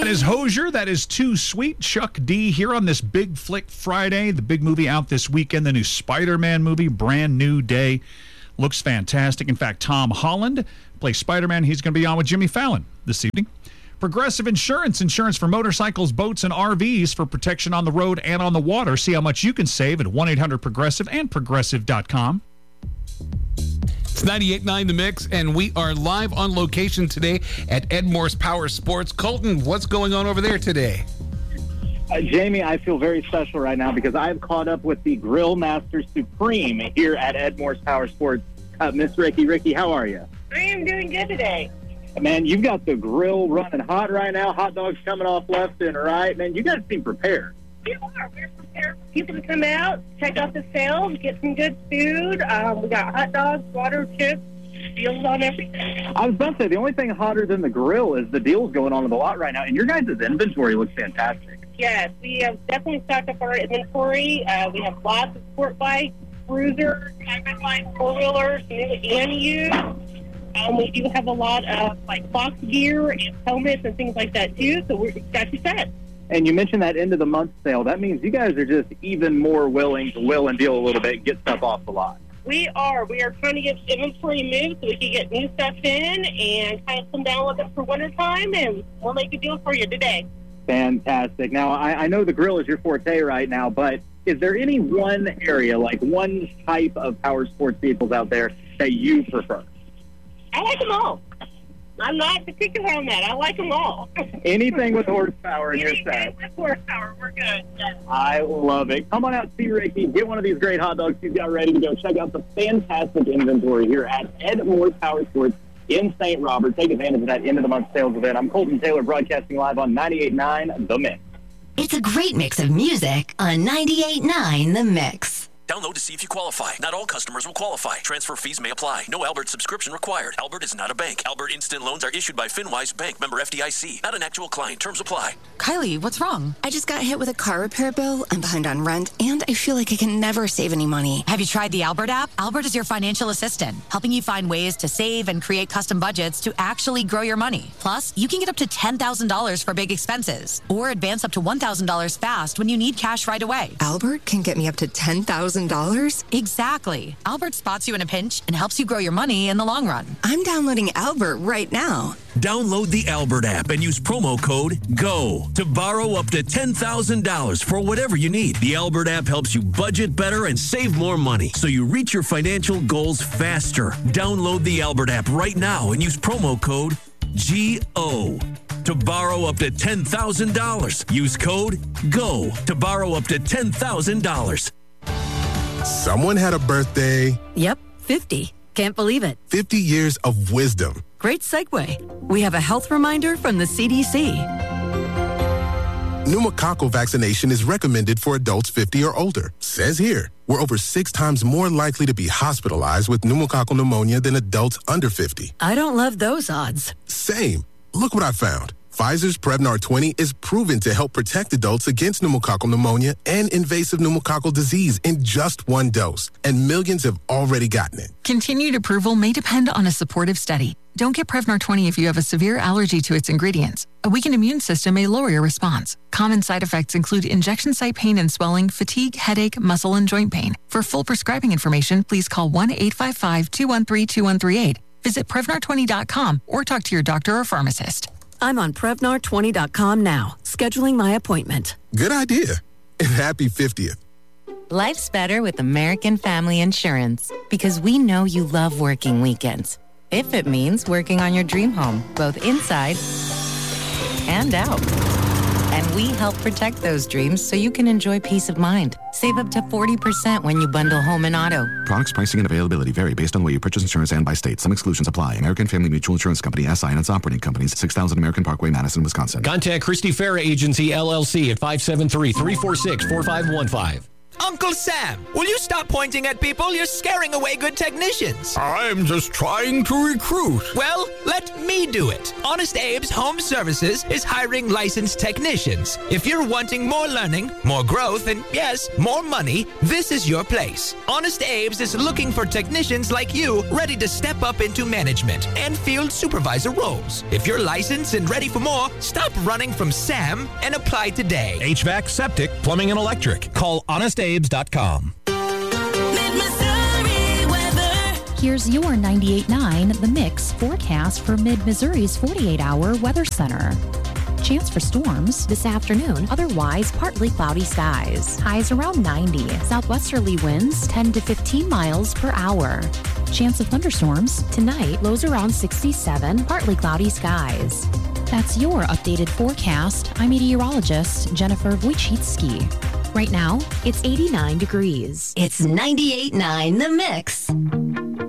That is Hozier. That is Too Sweet. Chuck D here on this Big Flick Friday. The big movie out this weekend, the new Spider-Man movie, Brand New Day. Looks fantastic. In fact, Tom Holland plays Spider-Man. He's going to be on with Jimmy Fallon this evening. Progressive Insurance for motorcycles, boats, and RVs for protection on the road and on the water. See how much you can save at 1-800-PROGRESSIVE and Progressive.com. It's 98.9 The Mix, and we are live on location today at Ed Morse Power Sports. Colton, what's going on over there today? Jamie, I feel very special right now because I've caught up with the Grill Master Supreme here at Ed Morse Power Sports. Miss Ricky. Ricky, how are you? I am doing good today. Man, you've got the grill running hot right now. Hot dogs coming off left and right. Man, you guys seem prepared. We are. We're prepared for people to come out, check out the sales, get some good food. We got hot dogs, water, chips, deals on everything. I was about to say, the only thing hotter than the grill is the deals going on in the lot right now, and your guys' inventory looks fantastic. Yes, we have definitely stocked up our inventory. We have lots of sport bikes, cruisers, side-by-side, four-wheelers, new and used. We do have a lot of box gear and helmets and things like that, too, so we're got you set. And you mentioned that end of the month sale. That means you guys are just even more willing to will and deal a little bit and get stuff off the lot. We are. We are trying to get inventory moved so we can get new stuff in and kind of come down a little bit for wintertime, and we'll make a deal for you today. Fantastic. Now, I know the grill is your forte right now, but is there any one area, like one type of power sports vehicles out there that you prefer? I like them all. I'm not particular on that. I like them all. Anything with horsepower in your set. Anything with horsepower, we're good. Yes. I love it. Come on out, see Ricky. Get one of these great hot dogs he's got ready to go. Check out the fantastic inventory here at Ed Morse Power Sports in St. Robert. Take advantage of that end-of-the-month sales event. I'm Colton Taylor, broadcasting live on 98.9 The Mix. It's a great mix of music on 98.9 The Mix. Download to see if you qualify. Not all customers will qualify. Transfer fees may apply. No Albert subscription required. Albert is not a bank. Albert Instant Loans are issued by FinWise Bank, member FDIC. Not an actual client. Terms apply. Kylie, what's wrong? I just got hit with a car repair bill. I'm behind on rent, and I feel like I can never save any money. Have you tried the Albert app? Albert is your financial assistant, helping you find ways to save and create custom budgets to actually grow your money. Plus, you can get up to $10,000 for big expenses, or advance up to $1,000 fast when you need cash right away. Albert can get me up to $10,000? Exactly. Albert spots you in a pinch and helps you grow your money in the long run. I'm downloading Albert right now. Download the Albert app and use promo code GO to borrow up to $10,000 for whatever you need. The Albert app helps you budget better and save more money so you reach your financial goals faster. Download the Albert app right now and use promo code GO to borrow up to $10,000. Use code GO to borrow up to $10,000. Someone had a birthday. Yep, 50. Can't believe it. 50 years of wisdom. Great segue. We have a health reminder from the CDC. Pneumococcal vaccination is recommended for adults 50 or older. Says here, we're over 6 times more likely to be hospitalized with pneumococcal pneumonia than adults under 50. I don't love those odds. Same. Look what I found. Pfizer's Prevnar 20 is proven to help protect adults against pneumococcal pneumonia and invasive pneumococcal disease in just 1 dose, and millions have already gotten it. Continued approval may depend on a supportive study. Don't get Prevnar 20 if you have a severe allergy to its ingredients. A weakened immune system may lower your response. Common side effects include injection site pain and swelling, fatigue, headache, muscle, and joint pain. For full prescribing information, please call 1-855-213-2138. Visit Prevnar20.com or talk to your doctor or pharmacist. I'm on Prevnar20.com now, scheduling my appointment. Good idea. And happy 50th. Life's better with American Family Insurance because we know you love working weekends. If it means working on your dream home, both inside and out. And we help protect those dreams so you can enjoy peace of mind. Save up to 40% when you bundle home and auto. Products, pricing, and availability vary based on where you purchase insurance and by state. Some exclusions apply. American Family Mutual Insurance Company, SI, and its operating companies, 6000 American Parkway, Madison, Wisconsin. Contact Christy Farah Agency, LLC at 573-346-4515. Uncle Sam, will you stop pointing at people? You're scaring away good technicians. I'm just trying to recruit. Well, let me do it. Honest Abe's Home Services is hiring licensed technicians. If you're wanting more learning, more growth, and yes, more money, this is your place. Honest Abe's is looking for technicians like you ready to step up into management and field supervisor roles. If you're licensed and ready for more, stop running from Sam and apply today. HVAC, septic, plumbing, and electric. Call HonestAbes.com. Here's your 98.9 The Mix forecast for Mid-Missouri's 48-hour weather center. Chance for storms this afternoon, otherwise partly cloudy skies. Highs around 90. Southwesterly winds 10 to 15 miles per hour. Chance of thunderstorms tonight, lows around 67, partly cloudy skies. That's your updated forecast. I'm meteorologist Jennifer Wojcicki. Right now, it's 89 degrees. It's 98.9 The Mix.